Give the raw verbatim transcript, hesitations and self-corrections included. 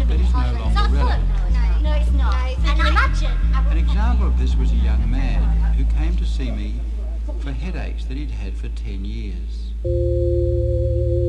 that is no longer relevant. No, it's not. And imagine. An example of this was a young man who came to see me for headaches that he'd had for ten years.